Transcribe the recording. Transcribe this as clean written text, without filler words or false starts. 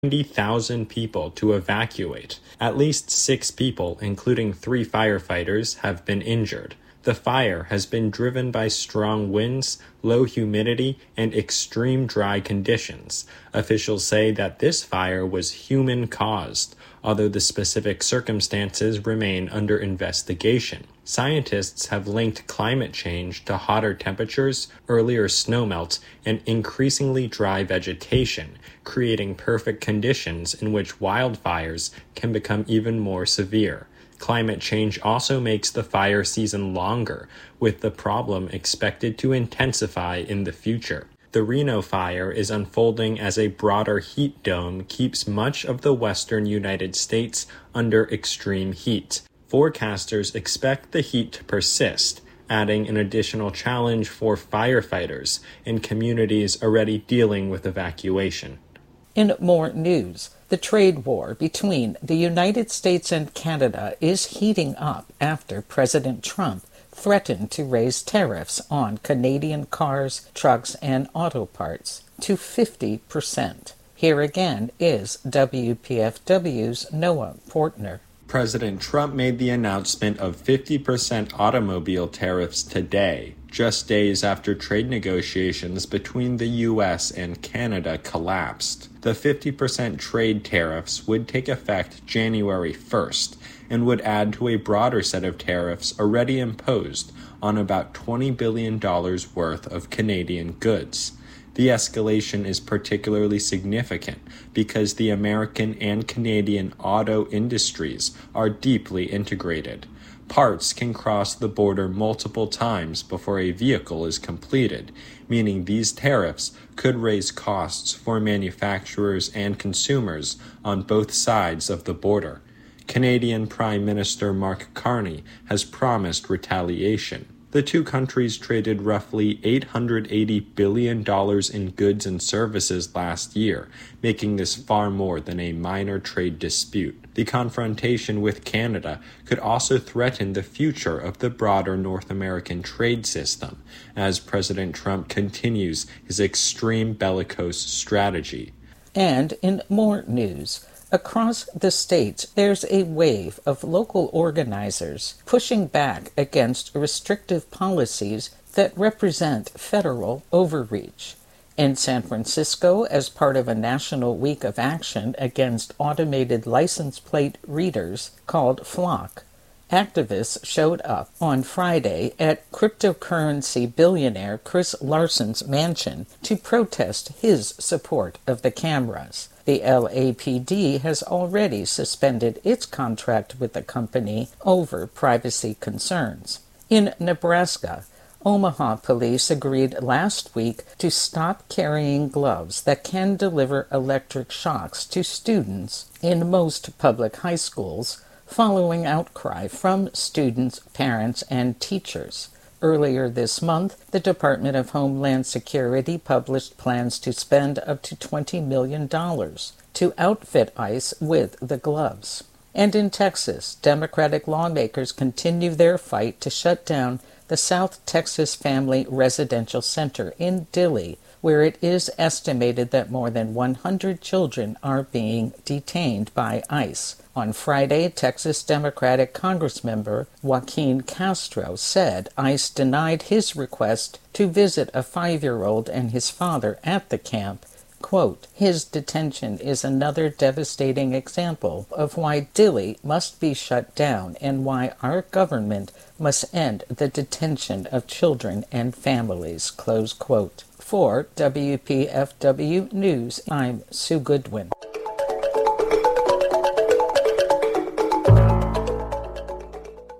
90,000 people to evacuate. At least 6 people, including 3 firefighters, have been injured. The fire has been driven by strong winds, low humidity, and extreme dry conditions. Officials say that this fire was human-caused, although the specific circumstances remain under investigation. Scientists have linked climate change to hotter temperatures, earlier snowmelt, and increasingly dry vegetation, creating perfect conditions in which wildfires can become even more severe. Climate change also makes the fire season longer, with the problem expected to intensify in the future. The Reno fire is unfolding as a broader heat dome keeps much of the western United States under extreme heat. Forecasters expect the heat to persist, adding an additional challenge for firefighters in communities already dealing with evacuation. In more news, the trade war between the United States and Canada is heating up after President Trump threatened to raise tariffs on Canadian cars, trucks, and auto parts to 50%. Here again is WPFW's Noah Portner. President Trump made the announcement of 50% automobile tariffs today, just days after trade negotiations between the U.S. and Canada collapsed. The 50% trade tariffs would take effect January 1st and would add to a broader set of tariffs already imposed on about $20 billion worth of Canadian goods. The escalation is particularly significant because the American and Canadian auto industries are deeply integrated. Parts can cross the border multiple times before a vehicle is completed, meaning these tariffs could raise costs for manufacturers and consumers on both sides of the border. Canadian Prime Minister Mark Carney has promised retaliation. The two countries traded roughly $880 billion in goods and services last year, making this far more than a minor trade dispute. The confrontation with Canada could also threaten the future of the broader North American trade system, as President Trump continues his extreme bellicose strategy. And in more news, across the states, there's a wave of local organizers pushing back against restrictive policies that represent federal overreach. In San Francisco, as part of a national week of action against automated license plate readers called Flock, activists showed up on Friday at cryptocurrency billionaire Chris Larsen's mansion to protest his support of the cameras. The LAPD has already suspended its contract with the company over privacy concerns. In Nebraska, Omaha police agreed last week to stop carrying gloves that can deliver electric shocks to students in most public high schools, following outcry from students, parents, and teachers. Earlier this month, the Department of Homeland Security published plans to spend up to $20 million to outfit ICE with the gloves. And in Texas, Democratic lawmakers continue their fight to shut down the South Texas Family Residential Center in Dilley, where it is estimated that more than 100 children are being detained by ICE. On Friday, Texas Democratic Congressmember Joaquin Castro said ICE denied his request to visit a 5-year-old and his father at the camp. Quote, "His detention is another devastating example of why Dilley must be shut down and why our government must end the detention of children and families." Close quote. For WPFW News, I'm Sue Goodwin.